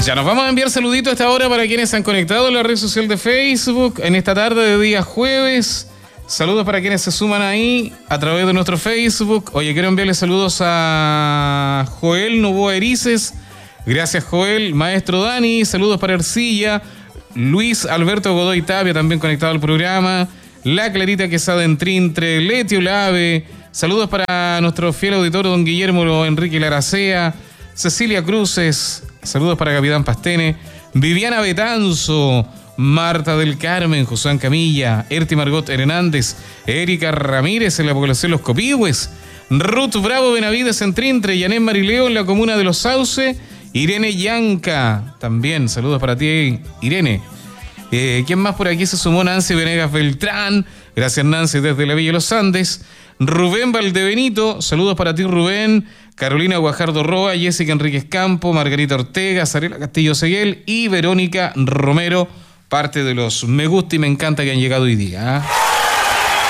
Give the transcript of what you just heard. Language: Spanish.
Ya nos vamos a enviar saluditos a esta hora para quienes se han conectado en la red social de Facebook en esta tarde de día jueves. Saludos para quienes se suman ahí a través de nuestro Facebook. Oye, quiero enviarle saludos a Joel Novoa Erices. Gracias, Joel. Maestro Dani, saludos para Ercilla. Luis Alberto Godoy Tapia, también conectado al programa. La Clarita Quesada en Trintre. Leti Olave. Saludos para nuestro fiel auditor, don Guillermo Enrique Laracea. Cecilia Cruces. Saludos para Capitán Pastene. Viviana Betanzo. Marta del Carmen, José Camilla, Erti Margot Hernández, Erika Ramírez en la población Los Copihue, Ruth Bravo Benavides en Trintre, Yanet Marileo en la comuna de Los Sauce, Irene Yanca, también saludos para ti, Irene. ¿Quién más por aquí se sumó? Nancy Venegas Beltrán, gracias Nancy desde la Villa de los Andes. Rubén Valdebenito, saludos para ti Rubén. Carolina Guajardo Roa, Jessica Enríquez Campo, Margarita Ortega, Sarela Castillo Seguel y Verónica Romero, parte de los me gusta y me encanta que han llegado hoy día.